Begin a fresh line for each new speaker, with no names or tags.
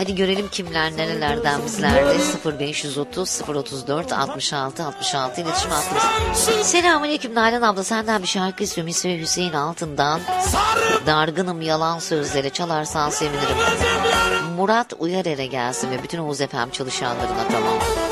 Hadi görelim kimler nerelerden bizlerde. 0530 034 66 66 iletişim hattımız. Selamünaleyküm Nalan abla, senden bir şarkı istiyorum. İsmi Hüseyin Altın'dan. Dargınım yalan sözleri çalarsan sevinirim. Murat Uyarer'e gelsin ve bütün Oğuz FM çalışanlarına tamam.